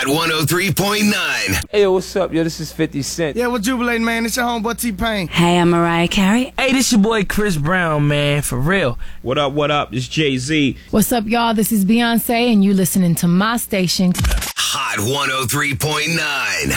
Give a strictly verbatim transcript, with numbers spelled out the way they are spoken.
one oh three point nine. Hey, yo, what's up, yo? This is fifty Cent. Yeah, we're jubilating, man. It's your homeboy T-Pain. Hey, I'm Mariah Carey. Hey, this your boy Chris Brown, man, for real. What up, what up? It's Jay-Z. What's up, y'all? This is Beyonce, and you listening to my station. Hot one oh three point nine.